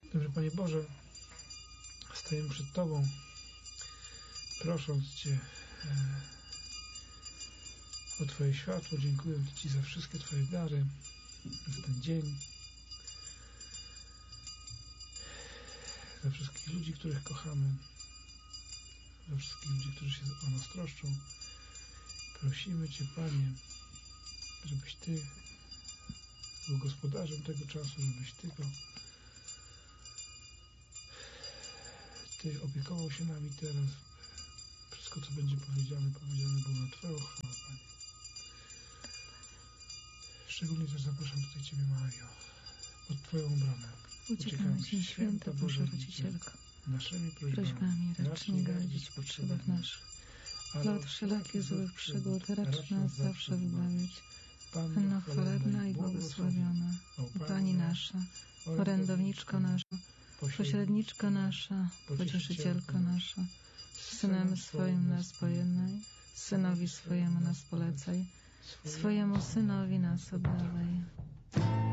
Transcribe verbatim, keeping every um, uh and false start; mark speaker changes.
Speaker 1: Dobrze, Panie Boże, stajemy przed Tobą, prosząc Cię e, o Twoje światło, dziękując Ci za wszystkie Twoje dary w ten dzień, za wszystkich ludzi, których kochamy, za wszystkich ludzi, którzy się o nas troszczą. Prosimy Cię, Panie, żebyś Ty był gospodarzem tego czasu, żebyś Ty go Ty opiekował się nami teraz. Wszystko, co będzie powiedziane, powiedziane było na Twoją chwałę, Panie. Szczególnie też zapraszam tutaj Ciebie, Mario, pod Twoją obronę.
Speaker 2: Uciekamy Ci, święta Boża Rodzicielko.
Speaker 1: Naszymi prośbami,
Speaker 2: Prośbami racz nie gardzić w potrzebach naszych, ale od wszelakich złych przygód racz nas zawsze wybawić. Panno chwalebna i błogosławiona, Pani nasza, orędowniczko nasza, pośredniczka nasza, pocieszycielka nasza, Synem swoim nas pojednaj, Synowi swojemu nas polecaj, swojemu Synowi nas oddawaj.